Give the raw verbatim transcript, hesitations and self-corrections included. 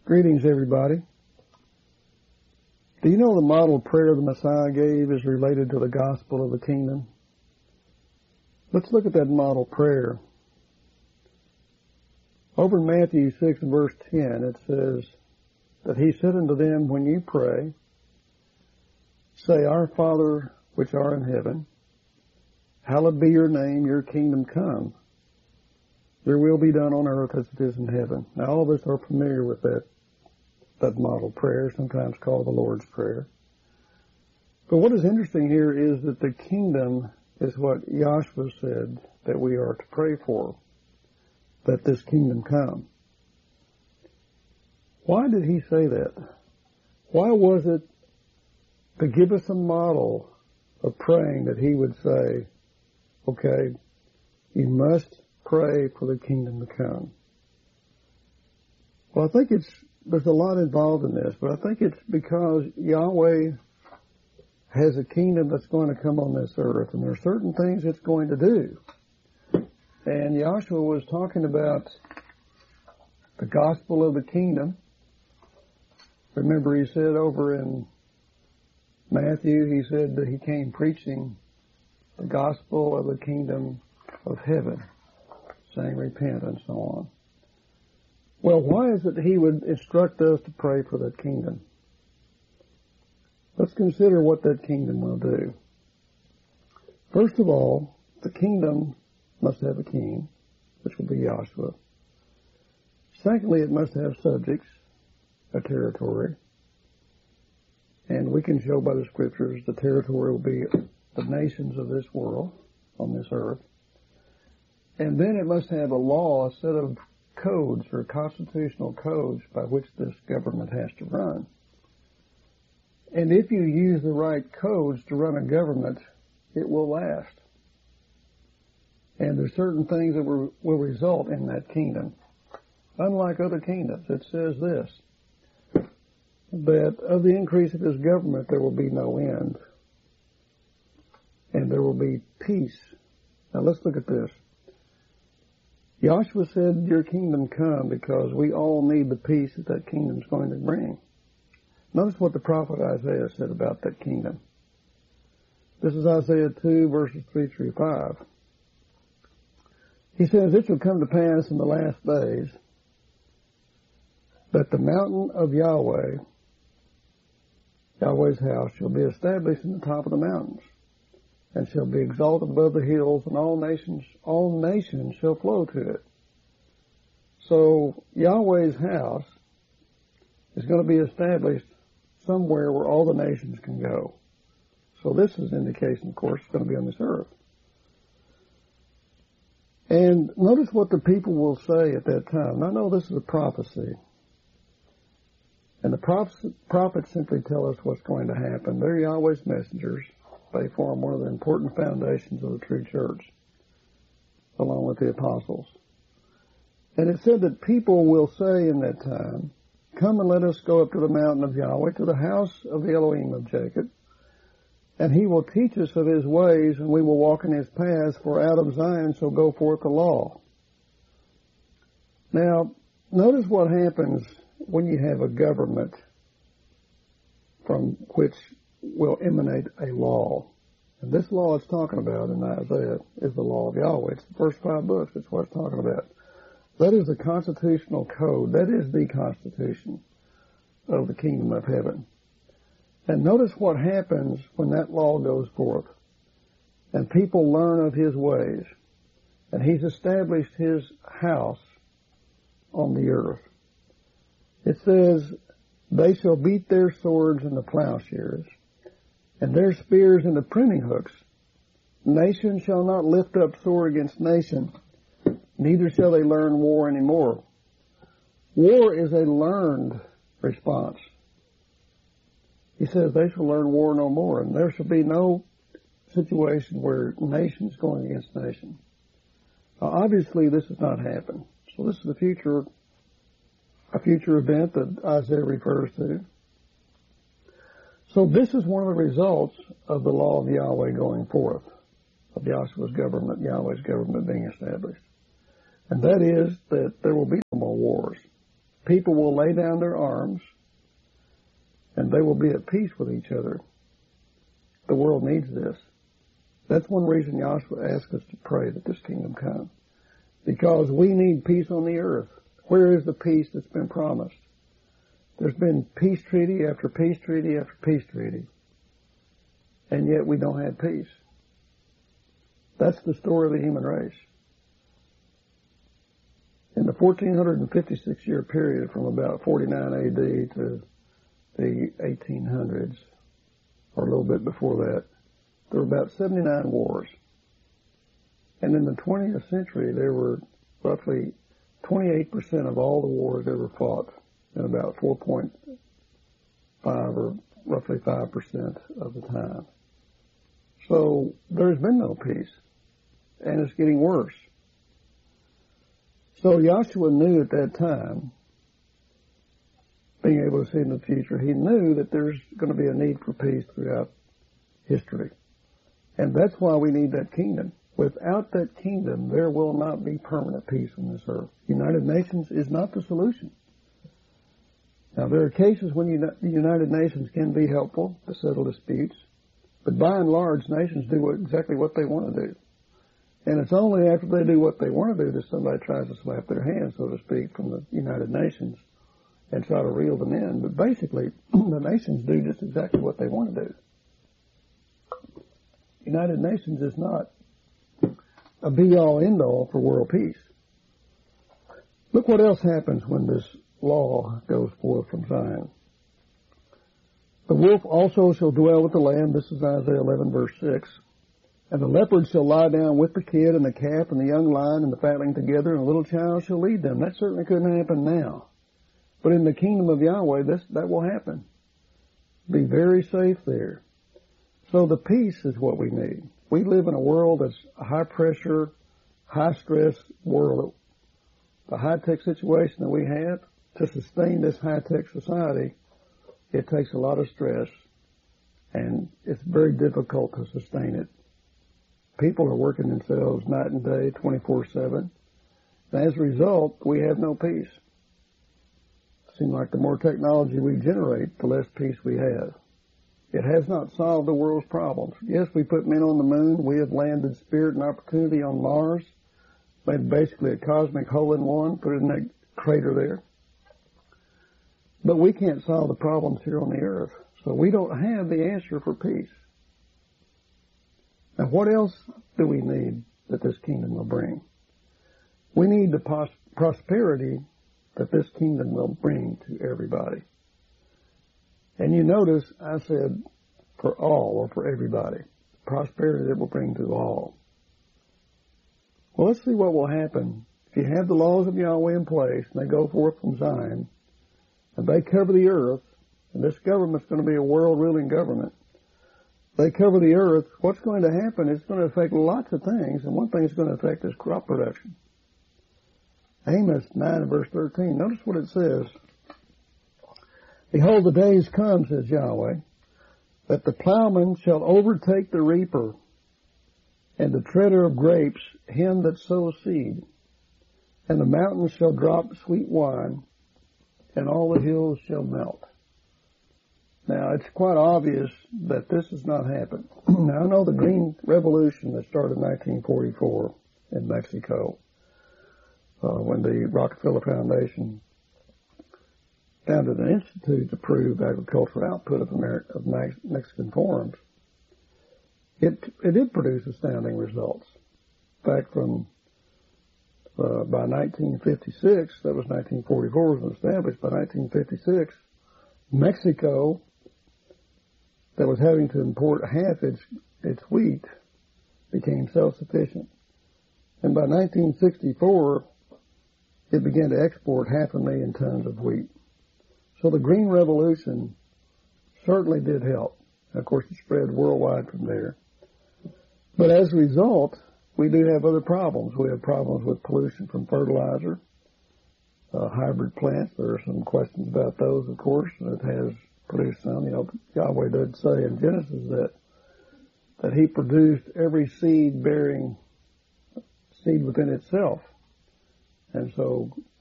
Greetings, everybody. Do you know the model prayer the Messiah gave is related to the gospel of the kingdom? Let's look at that model prayer. Over in Matthew six, verse ten, it says that he said unto them, when you pray, say, Our Father which art in heaven, hallowed be your name, your kingdom come. Your will be done on earth as it is in heaven. Now, all of us are familiar with that, that model prayer, sometimes called the Lord's Prayer. But what is interesting here is that the kingdom is what Yahshua said that we are to pray for, that this kingdom come. Why did he say that? Why was it to give us a model of praying that he would say, okay, you must pray for the kingdom to come? Well, I think it's, there's a lot involved in this, but I think it's because Yahweh has a kingdom that's going to come on this earth, and there are certain things it's going to do. And Yahshua was talking about the gospel of the kingdom. Remember, he said over in Matthew, he said that he came preaching the gospel of the kingdom of heaven, saying repent and so on. Well, why is it he would instruct us to pray for that kingdom? Let's consider what that kingdom will do. First of all, the kingdom must have a king, which will be Yahshua. Secondly, it must have subjects, a territory. And we can show by the scriptures the territory will be the nations of this world, on this earth. And then it must have a law, a set of codes or constitutional codes by which this government has to run. And if you use the right codes to run a government, it will last. And there's certain things that will, will result in that kingdom. Unlike other kingdoms, it says this, that of the increase of his government there will be no end. And there will be peace. Now let's look at this. Yahshua said, your kingdom come, because we all need the peace that that kingdom's going to bring. Notice what the prophet Isaiah said about that kingdom. This is Isaiah two, verses three through five. He says, it shall come to pass in the last days that the mountain of Yahweh, Yahweh's house, shall be established in the top of the mountains, and shall be exalted above the hills, and all nations, all nations shall flow to it. So Yahweh's house is going to be established somewhere where all the nations can go. So this is an indication, of course, it's going to be on this earth. And notice what the people will say at that time. Now, I know this is a prophecy. And the prophets, prophets simply tell us what's going to happen. They're Yahweh's messengers. They form one of the important foundations of the true church, along with the apostles. And it said that people will say in that time, come and let us go up to the mountain of Yahweh, to the house of the Elohim of Jacob, and he will teach us of his ways, and we will walk in his paths, for out of Zion shall go forth the law. Now, notice what happens when you have a government from which will emanate a law. And this law it's talking about in Isaiah is the law of Yahweh. It's the first five books. That's what it's talking about. That is the constitutional code. That is the constitution of the kingdom of heaven. And notice what happens when that law goes forth and people learn of his ways. And he's established his house on the earth. It says, they shall beat their swords into plowshares, and their spears into pruning hooks. Nation shall not lift up sword against nation, neither shall they learn war anymore. War is a learned response. He says they shall learn war no more, and there shall be no situation where nation is going against nation. Now, obviously, this has not happened. So this is the future, a future event that Isaiah refers to. So this is one of the results of the law of Yahweh going forth, of Yahshua's government, Yahweh's government being established. And that is that there will be no more wars. people will lay down their arms and they will be at peace with each other. The world needs this. That's one reason Yahshua asked us to pray that this kingdom come. Because we need peace on the earth. Where is the peace that's been promised? There's been peace treaty after peace treaty after peace treaty. And yet we don't have peace. That's the story of the human race. In the fourteen fifty-six year period from about forty-nine A D to the eighteen hundreds, or a little bit before that, there were about seventy-nine wars. And in the twentieth century, there were roughly twenty-eight percent of all the wars ever fought, and about four point five or roughly five percent of the time. So there's been no peace, and it's getting worse. So Yahshua knew at that time, being able to see in the future, he knew that there's going to be a need for peace throughout history. And that's why we need that kingdom. Without that kingdom, there will not be permanent peace on this earth. United Nations is not the solution. Now, there are cases when the United Nations can be helpful to settle disputes, but by and large, nations do exactly what they want to do. And it's only after they do what they want to do that somebody tries to slap their hand, so to speak, from the United Nations and try to reel them in. But basically, the nations do just exactly what they want to do. United Nations is not a be-all, end-all for world peace. Look what else happens when this law goes forth from Zion. The wolf also shall dwell with the lamb. This is Isaiah eleven, verse six. And the leopard shall lie down with the kid and the calf and the young lion and the fatling together, and a little child shall lead them. That certainly couldn't happen now. But in the kingdom of Yahweh, this, that will happen. Be very safe there. So the peace is what we need. We live in a world that's a high-pressure, high-stress world. The high-tech situation that we have, to sustain this high-tech society, it takes a lot of stress, and it's very difficult to sustain it. People are working themselves night and day, twenty-four seven. And as a result, we have no peace. It seems like the more technology we generate, the less peace we have. It has not solved the world's problems. Yes, we put men on the moon. We have landed spirit and opportunity on Mars. Made basically a cosmic hole-in-one, put it in that crater there. But we can't solve the problems here on the earth. So we don't have the answer for peace. Now, what else do we need that this kingdom will bring? We need the pos- prosperity that this kingdom will bring to everybody. And you notice I said for all or for everybody. Prosperity that it will bring to all. Well, let's see what will happen. If you have the laws of Yahweh in place and they go forth from Zion and they cover the earth, and this government's going to be a world ruling government, they cover the earth, what's going to happen is it's going to affect lots of things, and one thing it's going to affect is crop production. Amos nine verse thirteen, notice what it says. Behold, the days come, says Yahweh, that the plowman shall overtake the reaper, and the treader of grapes him that sows seed. And the mountains shall drop sweet wine, and all the hills shall melt. Now, it's quite obvious that this has not happened. Now, I know the Green Revolution that started in nineteen forty-four in Mexico, uh, when the Rockefeller Foundation founded an institute to prove agricultural output of, Ameri- of Mex- Mexican farms. It, it did produce astounding results. In fact, from uh, by nineteen fifty-six, that was nineteen forty-four was established, by nineteen fifty-six, Mexico, that was having to import half its its wheat, became self-sufficient. And by nineteen sixty-four, it began to export half a million tons of wheat. So the Green Revolution certainly did help. And of course, it spread worldwide from there. But as a result, we do have other problems. We have problems with pollution from fertilizer, uh, hybrid plants. There are some questions about those, of course, and it has produced some. You know, Yahweh did say in Genesis that that He produced every seed bearing seed within itself. And so